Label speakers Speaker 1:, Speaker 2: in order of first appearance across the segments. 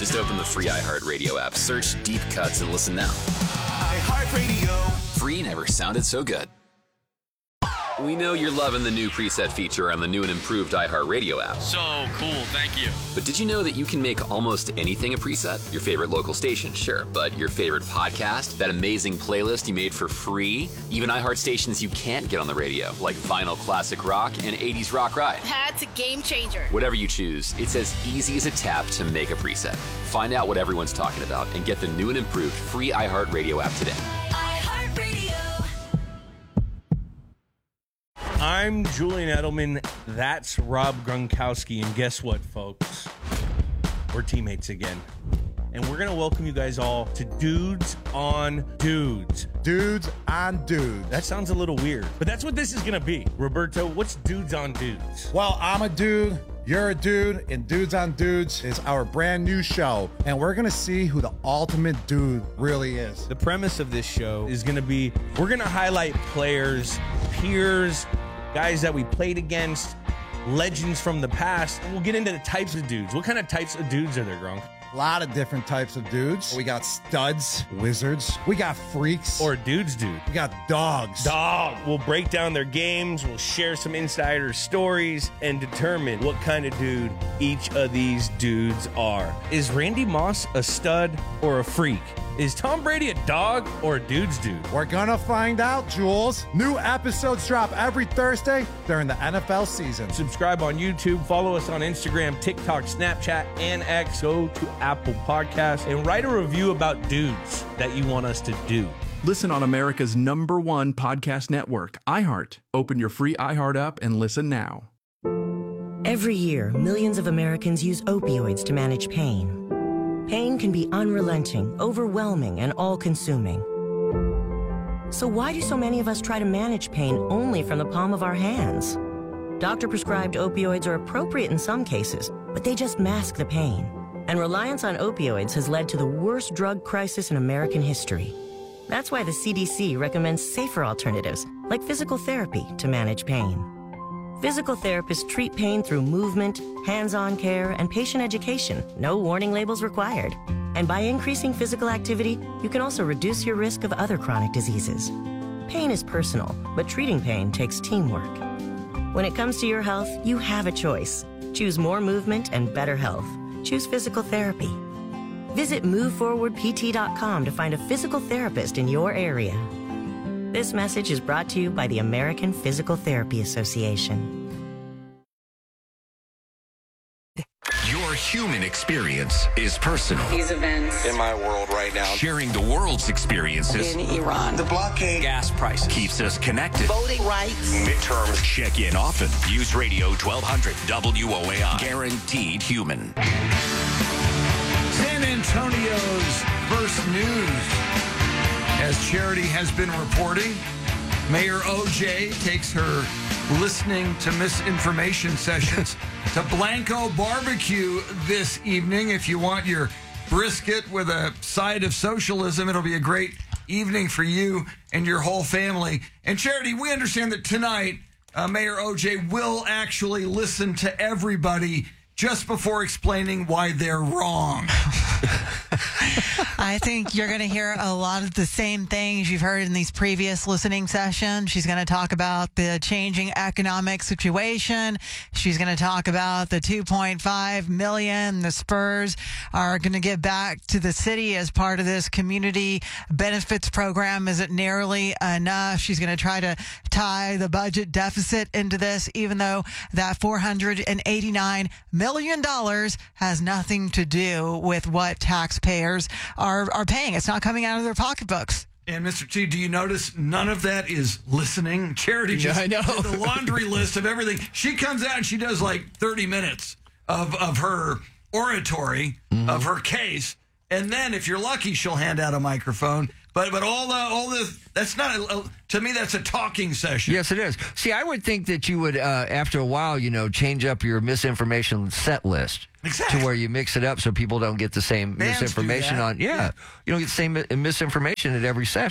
Speaker 1: Just open the free iHeartRadio app, search Deep Cuts, and listen now.
Speaker 2: iHeartRadio.
Speaker 1: Free never sounded so good. We know you're loving the new preset feature on the new and improved iHeartRadio app.
Speaker 3: So cool, thank you.
Speaker 1: But did you know that you can make almost anything a preset? Your favorite local station, sure, but your favorite podcast, that amazing playlist you made for free, even iHeart stations you can't get on the radio, like Vinyl Classic Rock and 80s Rock Ride.
Speaker 4: That's a game changer.
Speaker 1: Whatever you choose, it's as easy as a tap to make a preset. Find out what everyone's talking about and get the new and improved free iHeartRadio app today.
Speaker 5: I'm Julian Edelman. That's Rob Gronkowski. And guess what, folks? We're teammates again. And we're going to welcome you guys all to Dudes on Dudes.
Speaker 6: Dudes on Dudes.
Speaker 5: That sounds a little weird, but that's what this is going to be. Roberto, what's Dudes on Dudes?
Speaker 6: Well, I'm a dude. You're a dude, and Dudes on Dudes is our brand new show, and we're going to see who the ultimate dude really is.
Speaker 5: The premise of this show is going to be, we're going to highlight players, peers, guys that we played against, legends from the past, and we'll get into the types of dudes. What kind of types of dudes are there, Gronk?
Speaker 6: A lot of different types of dudes. We got studs, wizards. We got freaks.
Speaker 5: Or dudes.
Speaker 6: We got dogs.
Speaker 5: We'll break down their games, we'll share some insider stories, and determine what kind of dude each of these dudes are. Is Randy Moss a stud or a freak? Is Tom Brady a dog or a dude's dude?
Speaker 6: We're gonna find out, Jules. New episodes drop every Thursday during the NFL season.
Speaker 5: Subscribe on YouTube, follow us on Instagram, TikTok, Snapchat, and X. Go to Apple Podcasts and write a review about dudes that you want us to do.
Speaker 7: Listen on America's #1 podcast network, iHeart. Open your free iHeart app and listen now.
Speaker 8: Every year, millions of Americans use opioids to manage pain. Pain can be unrelenting, overwhelming, and all-consuming. So why do so many of us try to manage pain only from the palm of our hands? Doctor-prescribed opioids are appropriate in some cases, but they just mask the pain. And reliance on opioids has led to the worst drug crisis in American history. That's why the CDC recommends safer alternatives, like physical therapy, to manage pain. Physical therapists treat pain through movement, hands-on care, and patient education. No warning labels required. And by increasing physical activity, you can also reduce your risk of other chronic diseases. Pain is personal, but treating pain takes teamwork. When it comes to your health, you have a choice. Choose more movement and better health. Choose physical therapy. Visit MoveForwardPT.com to find a physical therapist in your area. This message is brought to you by the American Physical Therapy Association.
Speaker 9: Your human experience is personal.
Speaker 10: These events
Speaker 11: in my world right now.
Speaker 9: Sharing the world's experiences
Speaker 10: in Iran,
Speaker 11: the blockade,
Speaker 9: gas prices, keeps us connected.
Speaker 10: Voting rights,
Speaker 9: midterms. Check in often. Use Radio 1200 WOAI. Guaranteed human.
Speaker 12: San Antonio's first news. As Charity has been reporting, Mayor OJ takes her listening to misinformation sessions to Blanco Barbecue this evening. If you want your brisket with a side of socialism, it'll be a great evening for you and your whole family. And Charity, we understand that tonight, Mayor OJ will actually listen to everybody just before explaining why they're wrong.
Speaker 13: I think you're going to hear a lot of the same things you've heard in these previous listening sessions. She's going to talk about the changing economic situation. She's going to talk about the $2.5 million the Spurs are going to give back to the city as part of this community benefits program. Isn't nearly enough. She's going to try to tie the budget deficit into this, even though that $489 million has nothing to do with what taxpayers are paying. It's not coming out of their pocketbooks.
Speaker 12: And Mr. T, do you notice none of that is listening? Charity just did the laundry list of everything. She comes out and she does like 30 minutes of her oratory, of her case. And then if you're lucky, she'll hand out a microphone. But all the that's not to me, that's a talking session.
Speaker 14: Yes, it is. See, I would think that you would after a while, change up your misinformation set list.
Speaker 12: Exactly.
Speaker 14: To where you mix it up so people don't get the same misinformation on. Yeah. You don't get the same misinformation at every session.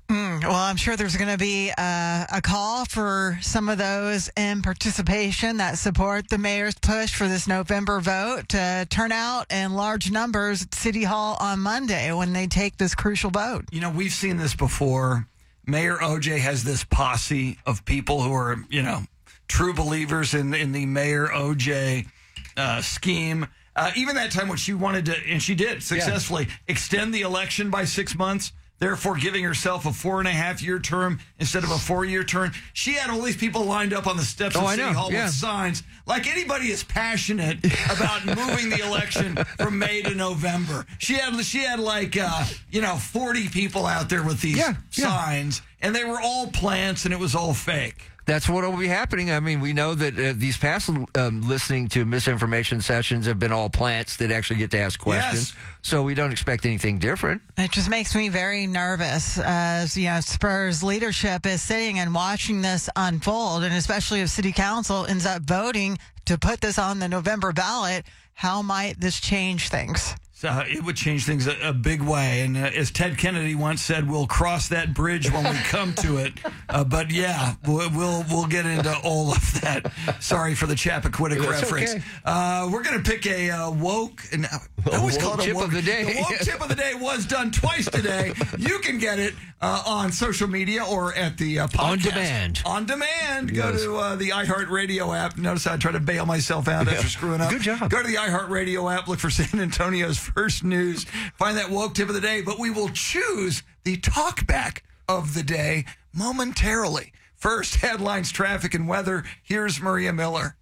Speaker 13: Well, I'm sure there's going to be a call for some of those in participation that support the mayor's push for this November vote to turn out in large numbers at City Hall on Monday when they take this crucial vote.
Speaker 12: You know, we've seen this before. Mayor OJ has this posse of people who are, true believers in the Mayor OJ scheme. Even that time when she wanted to, and she did successfully, extend the election by 6 months, therefore giving herself a 4.5-year term instead of a 4-year term. She had all these people lined up on the steps of City Hall with signs. Like anybody is passionate about moving the election from May to November. She had like 40 people out there with these signs, and they were all plants, and it was all fake.
Speaker 14: That's what will be happening. I mean, we know that these past listening to misinformation sessions have been all plants that actually get to ask questions.
Speaker 12: Yes.
Speaker 14: So we don't expect anything different.
Speaker 13: It just makes me very nervous as, Spurs leadership is sitting and watching this unfold. And especially if City Council ends up voting to put this on the November ballot, how might this change things?
Speaker 12: It would change things a big way. And as Ted Kennedy once said, we'll cross that bridge when we come to it. But yeah, we'll get into all of that. Sorry for the Chappaquiddick reference.
Speaker 14: Okay.
Speaker 12: We're going to pick a woke, and I always call it a woke
Speaker 14: tip of the day.
Speaker 12: The woke tip of the day was done twice today. You can get it on social media or at the podcast.
Speaker 14: On demand.
Speaker 12: On demand.
Speaker 14: Yes.
Speaker 12: Go to the iHeartRadio app. Notice how I try to bail myself out after screwing up.
Speaker 14: Good job.
Speaker 12: Go to the iHeartRadio app. Look for San Antonio's First News. Find that woke tip of the day. But we will choose the talkback of the day momentarily. First, headlines, traffic, and weather. Here's Maria Miller.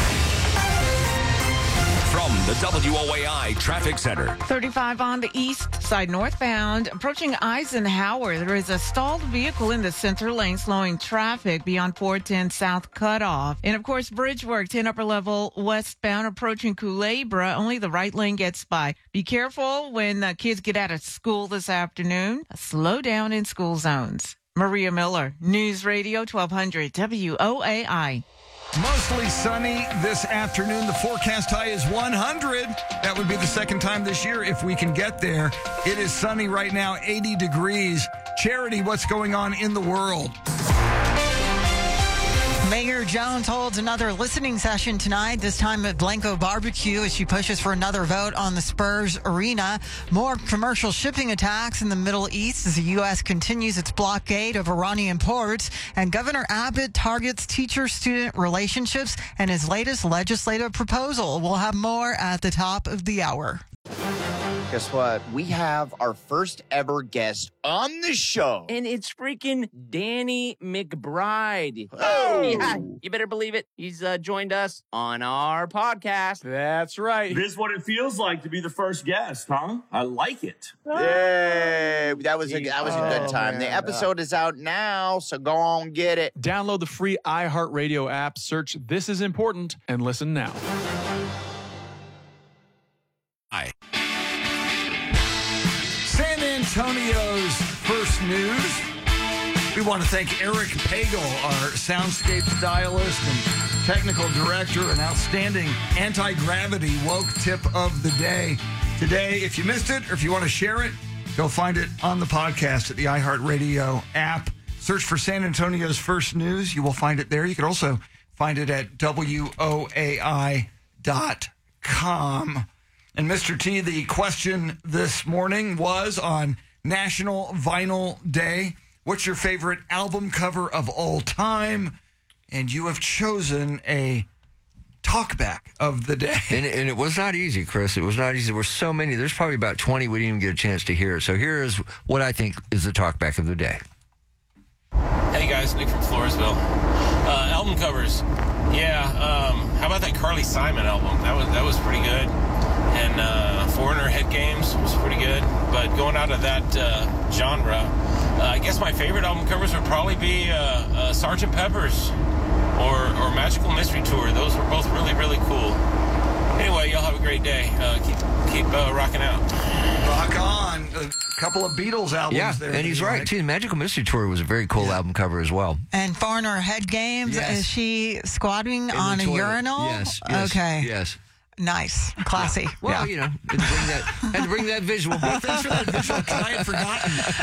Speaker 9: From the WOAI Traffic Center.
Speaker 3: 35 on the east side northbound. Approaching Eisenhower, there is a stalled vehicle in the center lane slowing traffic beyond 410 South Cutoff. And, of course, bridge work 10 upper level westbound approaching Culebra. Only the right lane gets by. Be careful when kids get out of school this afternoon. Slow down in school zones. Maria Miller, News Radio 1200 WOAI.
Speaker 12: Mostly sunny this afternoon. The forecast high is 100. That would be the second time this year if we can get there. It is sunny right now, 80 degrees. Charity, what's going on in the world?
Speaker 13: Mayor Jones holds another listening session tonight, this time at Blanco Barbecue, as she pushes for another vote on the Spurs arena. More commercial shipping attacks in the Middle East as the U.S. continues its blockade of Iranian ports. And Governor Abbott targets teacher-student relationships and his latest legislative proposal. We'll have more at the top of the hour.
Speaker 4: Guess what? We have our first ever guest on the show.
Speaker 10: And it's freaking Danny McBride.
Speaker 4: Oh!
Speaker 10: Yeah, you better believe it. He's joined us on our podcast.
Speaker 11: That's right. This is what it feels like to be the first guest, huh? I like it.
Speaker 4: Yay! That was a good time. Man. The episode is out now, so go on get it.
Speaker 15: Download the free iHeartRadio app, search This Is Important, and listen now.
Speaker 12: San Antonio's First News. We want to thank Eric Pagel, our soundscape stylist and technical director, an outstanding anti-gravity woke tip of the day. Today, if you missed it or if you want to share it, go find it on the podcast at the iHeartRadio app. Search for San Antonio's First News. You will find it there. You can also find it at WOAI.com. And Mr. T, the question this morning was on National Vinyl Day. What's your favorite album cover of all time? And you have chosen a talkback of the day.
Speaker 14: And it was not easy, Chris. It was not easy. There were so many. There's probably about 20 we didn't even get a chance to hear. So here is what I think is the talkback of the day.
Speaker 16: Hey guys, Nick from Floresville. Album covers. Yeah, how about that Carly Simon album? That was pretty good. And Foreigner Head Games was pretty good. But going out of that genre, I guess my favorite album covers would probably be Sgt. Pepper's or Magical Mystery Tour. Those were both really, really cool. Anyway, y'all have a great day. Keep rocking out.
Speaker 12: Rock on. A couple of Beatles albums there.
Speaker 14: And he's right, too. The Magical Mystery Tour was a very cool album cover as well.
Speaker 13: And Foreigner Head Games, is she squatting on a urinal?
Speaker 14: Yes.
Speaker 13: Okay.
Speaker 14: Yes.
Speaker 13: Nice. Classy.
Speaker 14: Well, had to bring that visual.
Speaker 12: Well, thanks for that visual, because I had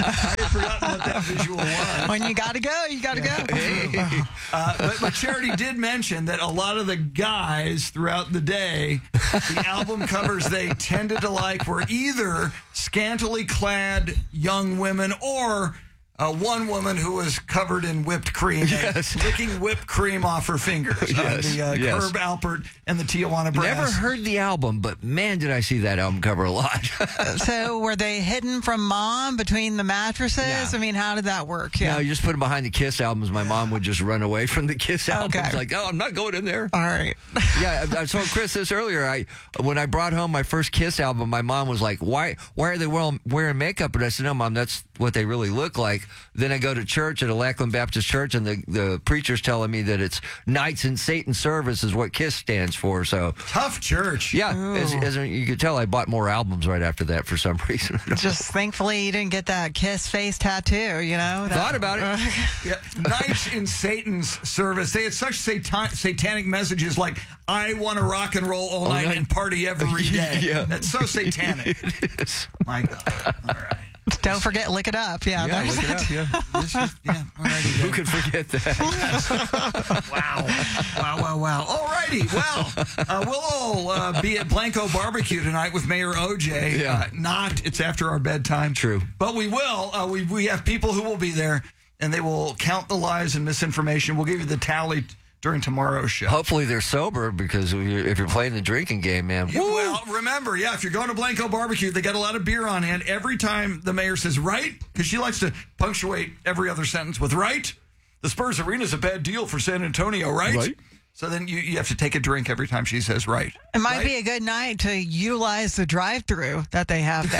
Speaker 12: forgotten what that visual was.
Speaker 13: When you got to go, you got to go.
Speaker 12: But Charity did mention that a lot of the guys throughout the day, the album covers they tended to like were either scantily clad young women or one woman who was covered in whipped cream, licking whipped cream off her fingers. Herb Alpert and the Tijuana Brass.
Speaker 14: Never heard the album, but man, did I see that album cover a lot.
Speaker 13: So were they hidden from Mom between the mattresses?
Speaker 14: Yeah.
Speaker 13: I mean, how did that work?
Speaker 14: No, you just put them behind the Kiss albums. My mom would just run away from the Kiss albums.
Speaker 13: Okay.
Speaker 14: Like, oh, I'm not going in there.
Speaker 13: All right.
Speaker 14: Yeah, I told Chris this earlier. When I brought home my first Kiss album, my mom was like, why are they wearing makeup? And I said, no, Mom, that's what they really look like. Then I go to church at a Lackland Baptist Church, and the preacher's telling me that it's Knights in Satan Service is what KISS stands for. So
Speaker 12: tough church.
Speaker 14: Yeah, as you could tell, I bought more albums right after that for some reason.
Speaker 13: Just thankfully you didn't get that KISS face tattoo, you know?
Speaker 14: Thought about it.
Speaker 12: Knights in Satan's Service. They had such satanic messages like, I want to rock and roll all night and party every day.
Speaker 14: Yeah.
Speaker 12: That's so satanic.
Speaker 14: It is.
Speaker 12: My God. All right.
Speaker 13: Don't forget, Lick It Up. Yeah,
Speaker 14: Look it up. Yeah. Who could forget that?
Speaker 12: Wow. All righty. Well, we'll all be at Blanco Barbecue tonight with Mayor OJ. It's after our bedtime.
Speaker 14: True.
Speaker 12: But we will. We have people who will be there, and they will count the lies and misinformation. We'll give you the tally during tomorrow's show.
Speaker 14: Hopefully they're sober, because if you're playing the drinking game, man.
Speaker 12: Well, remember, if you're going to Blanco Barbecue, they got a lot of beer on hand. Every time the mayor says right, because she likes to punctuate every other sentence with right, the Spurs Arena is a bad deal for San Antonio, right? So then you have to take a drink every time she says right.
Speaker 13: It might be a good night to utilize the drive-thru that they have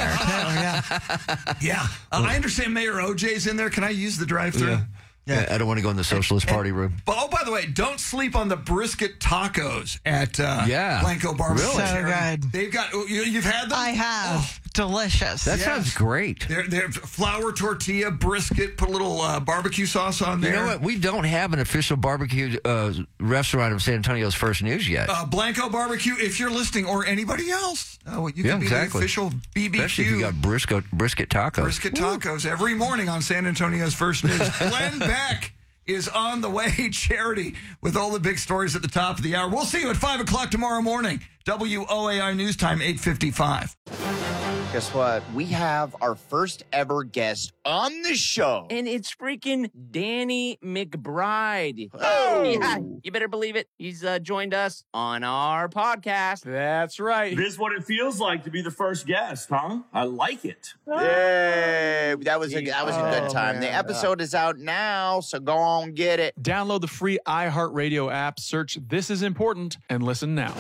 Speaker 13: there, too.
Speaker 12: I understand Mayor OJ's in there. Can I use the drive-thru?
Speaker 14: Yeah, I don't want to go in the socialist party room.
Speaker 12: But by the way, don't sleep on the brisket tacos at Blanco Barbecue.
Speaker 14: Really?
Speaker 13: So good.
Speaker 12: They've got. You've had them?
Speaker 13: I have. Delicious.
Speaker 14: That sounds great.
Speaker 12: They're flour tortilla, brisket, put a little barbecue sauce on there.
Speaker 14: You know what? We don't have an official barbecue restaurant of San Antonio's First News yet.
Speaker 12: Blanco Barbecue, if you're listening, or anybody else. You can be the official BBQ.
Speaker 14: Especially if you got brisket tacos.
Speaker 12: Brisket tacos every morning on San Antonio's First News. Glenn Beck is on the way. Charity with all the big stories at the top of the hour. We'll see you at 5 o'clock tomorrow morning. WOAI News Time, 8:55.
Speaker 4: Guess what? We have our first ever guest on the show.
Speaker 10: And it's freaking Danny McBride.
Speaker 4: Oh.
Speaker 10: Yeah, you better believe it. He's joined us on our podcast.
Speaker 11: That's right. It is what it feels like to be the first guest, huh? I like it.
Speaker 4: Yay. That was a good time.
Speaker 11: Man.
Speaker 4: The episode is out now, so go on, get it.
Speaker 15: Download the free iHeartRadio app, search This Is Important, and listen now.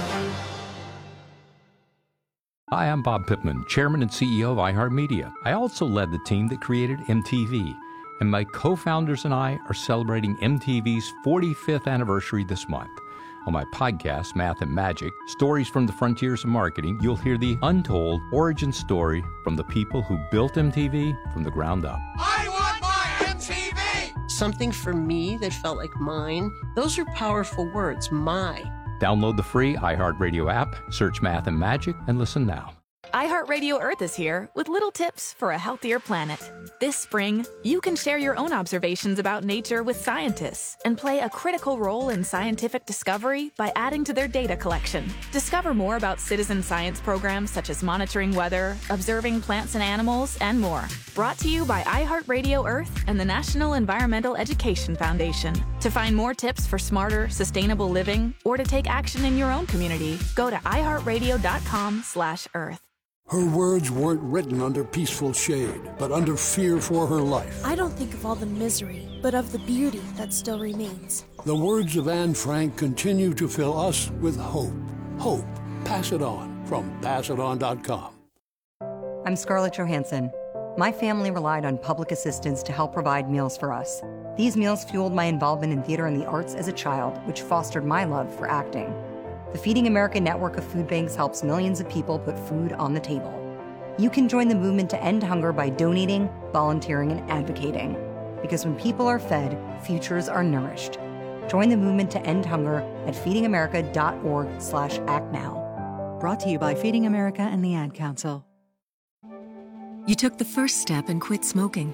Speaker 17: Hi, I'm Bob Pittman, Chairman and CEO of iHeartMedia. I also led the team that created MTV, and my co-founders and I are celebrating MTV's 45th anniversary this month. On my podcast, Math and Magic, Stories from the Frontiers of Marketing, you'll hear the untold origin story from the people who built MTV from the ground up.
Speaker 2: I want my MTV!
Speaker 18: Something for me that felt like mine. Those are powerful words, my.
Speaker 17: Download the free iHeartRadio app, search Math and Magic, and listen now.
Speaker 19: iHeartRadio Earth is here with little tips for a healthier planet. This spring, you can share your own observations about nature with scientists and play a critical role in scientific discovery by adding to their data collection. Discover more about citizen science programs such as monitoring weather, observing plants and animals, and more. Brought to you by iHeartRadio Earth and the National Environmental Education Foundation. To find more tips for smarter, sustainable living or to take action in your own community, go to iHeartRadio.com/Earth.
Speaker 20: Her words weren't written under peaceful shade, but under fear for her life.
Speaker 21: I don't think of all the misery, but of the beauty that still remains.
Speaker 20: The words of Anne Frank continue to fill us with hope. Hope. Pass it on from PassItOn.com.
Speaker 22: I'm Scarlett Johansson. My family relied on public assistance to help provide meals for us. These meals fueled my involvement in theater and the arts as a child, which fostered my love for acting. The Feeding America network of food banks helps millions of people put food on the table. You can join the movement to end hunger by donating, volunteering, and advocating. Because when people are fed, futures are nourished. Join the movement to end hunger at feedingamerica.org/actnow.
Speaker 23: Brought to you by Feeding America and the Ad Council.
Speaker 24: You took the first step and quit smoking.